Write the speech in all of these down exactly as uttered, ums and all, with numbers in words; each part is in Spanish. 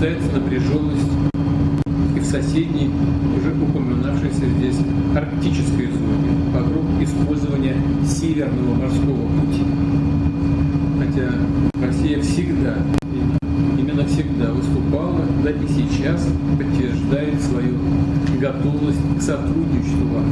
нарастает напряженность и в соседней, уже упоминавшейся здесь, арктической зоне вокруг использования Северного морского пути. Хотя Россия всегда, именно всегда выступала, да и сейчас подтверждает свою готовность к сотрудничеству,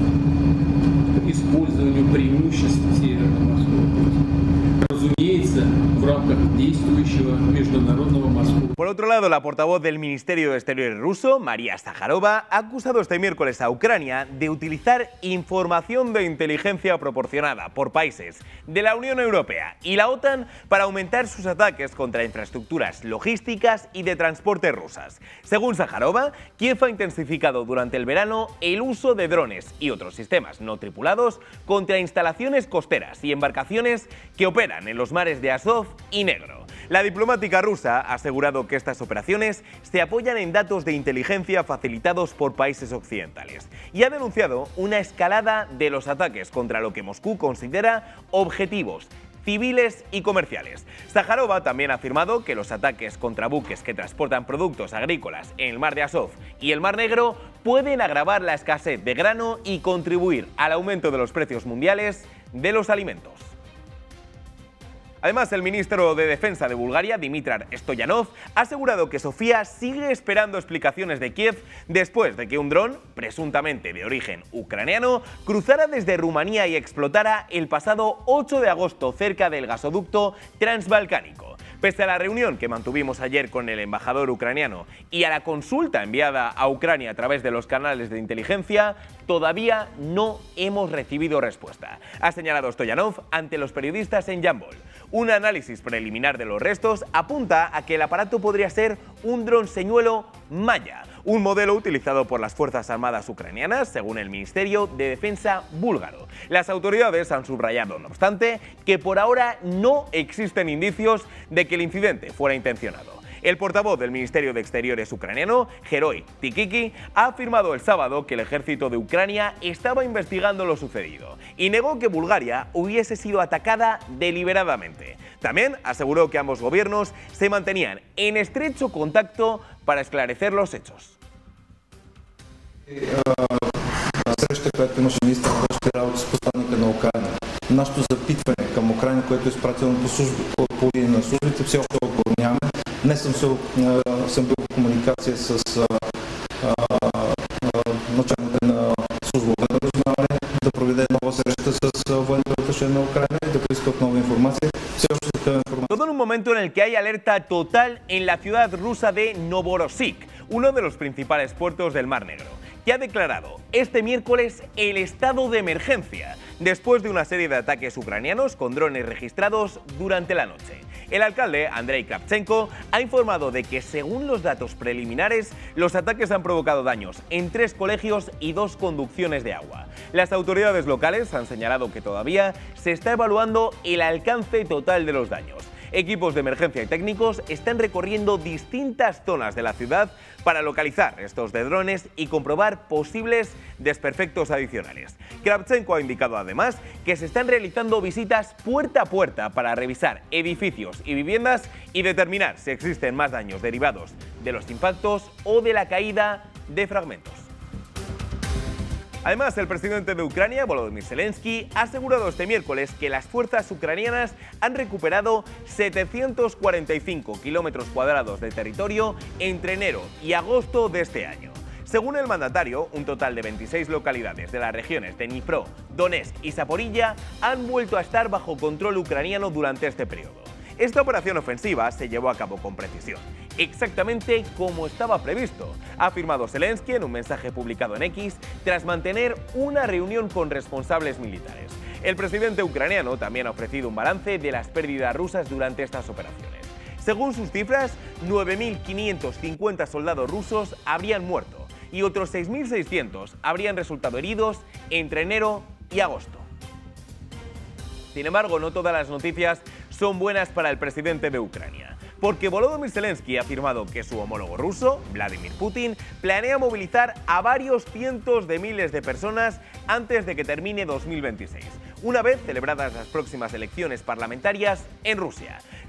к использованию преимуществ Северного морского пути. Разумеется, в рамках действующего международного морского. Por otro lado, la portavoz del Ministerio de Exteriores ruso, María Zakharova, ha acusado este miércoles a Ucrania de utilizar información de inteligencia proporcionada por países de la Unión Europea y la OTAN para aumentar sus ataques contra infraestructuras logísticas y de transporte rusas. Según Zakharova, Kiev ha intensificado durante el verano el uso de drones y otros sistemas no tripulados contra instalaciones costeras y embarcaciones que operan en los mares de Azov y Negro. La diplomática rusa ha asegurado que estas operaciones se apoyan en datos de inteligencia facilitados por países occidentales y ha denunciado una escalada de los ataques contra lo que Moscú considera objetivos civiles y comerciales. Zakharova también ha afirmado que los ataques contra buques que transportan productos agrícolas en el mar de Azov y el mar Negro pueden agravar la escasez de grano y contribuir al aumento de los precios mundiales de los alimentos. Además, el ministro de Defensa de Bulgaria, Dimitar Stoyanov, ha asegurado que Sofía sigue esperando explicaciones de Kiev después de que un dron, presuntamente de origen ucraniano, cruzara desde Rumanía y explotara el pasado ocho de agosto cerca del gasoducto transbalcánico. Pese a la reunión que mantuvimos ayer con el embajador ucraniano y a la consulta enviada a Ucrania a través de los canales de inteligencia, todavía no hemos recibido respuesta, ha señalado Stoyanov ante los periodistas en Yambol. Un análisis preliminar de los restos apunta a que el aparato podría ser un dron señuelo Maya, un modelo utilizado por las Fuerzas Armadas ucranianas, según el Ministerio de Defensa búlgaro. Las autoridades han subrayado, no obstante, que por ahora no existen indicios de que el incidente fuera intencionado. El portavoz del Ministerio de Exteriores ucraniano, Heroi Tikiki, ha afirmado el sábado que el ejército de Ucrania estaba investigando lo sucedido y negó que Bulgaria hubiese sido atacada deliberadamente. También aseguró que ambos gobiernos se mantenían en estrecho contacto para esclarecer los hechos. Среща, която имаше министър на външните работи с посланника на Украйна. Нашето запитване към Украйна, което е изпратено по, служби, по, по линия на службите, все още отговор нямаме. Днес съм, се, съм бил в комуникация с а, а, началника на служба военно разузнаване да проведе нова среща с военното аташе на Украйна и да поиска нова информация. Все още такава информация. Todo en un momento en el que hay alerta total en la ciudad rusa de Novorossiysk, uno de los principales puertos del Mar Negro, que ha declarado este miércoles el estado de emergencia después de una serie de ataques ucranianos con drones registrados durante la noche. El alcalde, Andrei Kravchenko, ha informado de que, según los datos preliminares, los ataques han provocado daños en tres colegios y dos conducciones de agua. Las autoridades locales han señalado que todavía se está evaluando el alcance total de los daños. Equipos de emergencia y técnicos están recorriendo distintas zonas de la ciudad para localizar restos de drones y comprobar posibles desperfectos adicionales. Kravchenko ha indicado además que se están realizando visitas puerta a puerta para revisar edificios y viviendas y determinar si existen más daños derivados de los impactos o de la caída de fragmentos. Además, el presidente de Ucrania, Volodymyr Zelensky, ha asegurado este miércoles que las fuerzas ucranianas han recuperado setecientos cuarenta y cinco kilómetros cuadrados de territorio entre enero y agosto de este año. Según el mandatario, un total de veintiséis localidades de las regiones de Dnipro, Donetsk y Zaporilla han vuelto a estar bajo control ucraniano durante este periodo. Esta operación ofensiva se llevó a cabo con precisión, exactamente como estaba previsto, ha afirmado Zelensky en un mensaje publicado en X tras mantener una reunión con responsables militares. El presidente ucraniano también ha ofrecido un balance de las pérdidas rusas durante estas operaciones. Según sus cifras, nueve mil quinientos cincuenta soldados rusos habrían muerto y otros seis mil seiscientos habrían resultado heridos entre enero y agosto. Sin embargo, no todas las noticias son buenas para el presidente de Ucrania, porque Volodymyr Zelensky ha afirmado que su homólogo ruso, Vladimir Putin, planea movilizar a varios cientos de miles de personas antes de que termine dos mil veintiséis, una vez celebradas las próximas elecciones parlamentarias en Rusia.